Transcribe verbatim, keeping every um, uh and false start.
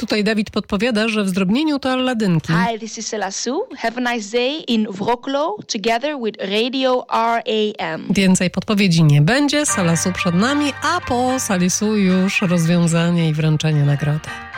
Tutaj Dawid podpowiada, że w zdrobnieniu to Alladynki. Hi, this is Selasu. Have a nice day in Wrocław together with Radio R A M. Więcej podpowiedzi nie będzie, Salasu przed nami, a po Salisu już rozwiązanie i wręczenie nagrody.